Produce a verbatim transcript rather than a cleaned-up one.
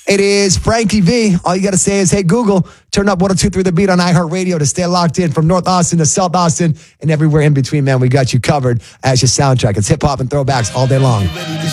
It is Frankie V. All you got to say is, hey, Google, turn up one oh two three The Beat on iHeartRadio to stay locked in from North Austin to South Austin and everywhere in between, man. We got you covered as your soundtrack. It's hip-hop and throwbacks all day long.